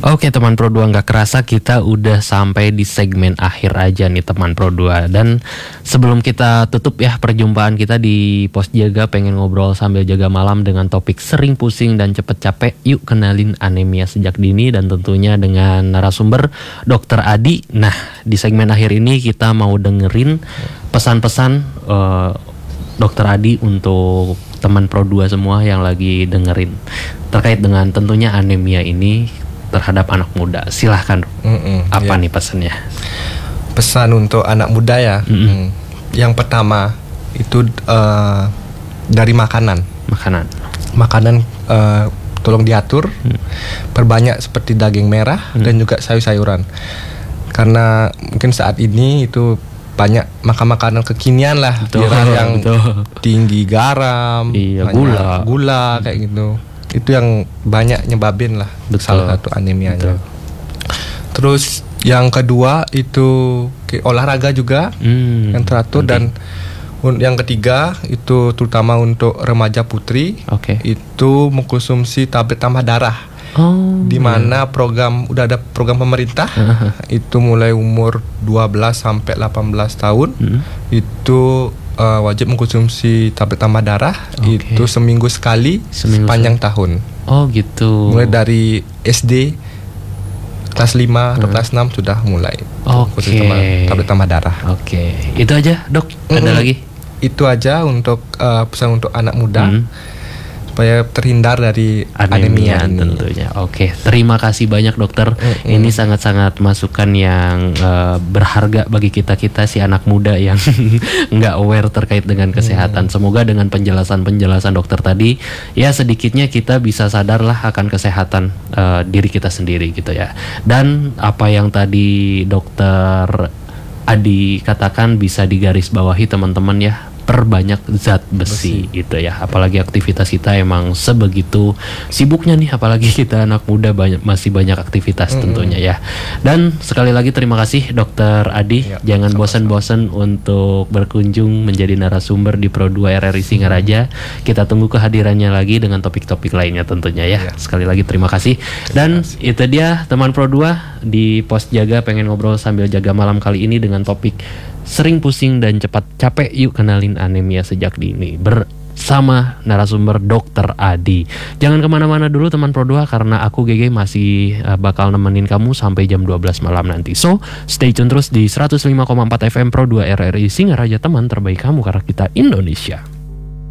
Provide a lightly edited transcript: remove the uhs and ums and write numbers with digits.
Oke teman Pro 2, nggak kerasa kita udah sampai di segmen akhir aja nih teman Pro 2. Dan sebelum kita tutup ya perjumpaan kita di Pos Jaga pengen ngobrol sambil jaga malam dengan topik sering pusing dan cepet capek, yuk kenalin anemia sejak dini, dan tentunya dengan narasumber Dokter Adi. Nah di segmen akhir ini kita mau dengerin pesan-pesan Dokter Adi untuk teman Pro 2 semua yang lagi dengerin terkait dengan tentunya anemia ini terhadap anak muda. Silahkan apa nih pesannya? Pesan untuk anak muda ya. Yang pertama itu dari makanan. Makanan tolong diatur, perbanyak seperti daging merah dan juga sayur-sayuran. Karena mungkin saat ini itu banyak makan makanan kekinian lah, yang tinggi garam, gula kayak gitu. Itu yang banyak nyebabin lah salah satu anemianya. Terus yang kedua itu olahraga juga yang teratur, dan yang ketiga itu terutama untuk remaja putri itu mengkonsumsi tablet tambah darah. Di mana udah ada program pemerintah itu mulai umur 12 sampai 18 tahun itu wajib mengkonsumsi tablet tambah darah itu seminggu sekali sepanjang tahun. Oh gitu. Mulai dari SD kelas 5 atau kelas 6 sudah mulai konsumsi tablet tambah darah. Itu aja dok? Ada lagi? Itu aja untuk pesan untuk anak muda supaya terhindar dari anemia ini. Tentunya. Terima kasih banyak dokter. Ini sangat-sangat masukan yang berharga bagi kita si anak muda yang nggak aware terkait dengan kesehatan. Semoga dengan penjelasan dokter tadi ya sedikitnya kita bisa sadar lah akan kesehatan diri kita sendiri gitu ya. Dan apa yang tadi dokter Adi katakan bisa digarisbawahi teman-teman ya, perbanyak zat besi gitu ya. Apalagi aktivitas kita emang sebegitu sibuknya nih, apalagi kita anak muda masih banyak aktivitas tentunya ya. Dan sekali lagi terima kasih Dokter Adi. Jangan bosan-bosan untuk berkunjung menjadi narasumber di Pro 2 RRI Singaraja. Kita tunggu kehadirannya lagi dengan topik-topik lainnya tentunya ya. Sekali lagi terima kasih. Dan itu dia teman Pro 2 di Pos Jaga pengen ngobrol sambil jaga malam kali ini dengan topik sering pusing dan cepat capek, yuk kenalin anemia sejak dini bersama narasumber Dokter Adi. Jangan kemana-mana dulu teman Pro 2, karena aku GG masih bakal nemenin kamu sampai jam 12 malam nanti. So stay tune terus di 105,4 FM Pro 2 RRI Singaraja, teman terbaik kamu karena kita Indonesia.